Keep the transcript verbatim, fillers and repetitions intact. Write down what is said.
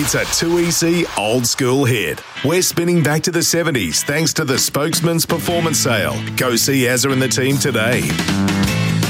It's a two E C old school hit. We're spinning back to the seventies thanks to the Spokesman's Performance Sale. Go see Azza and the team today.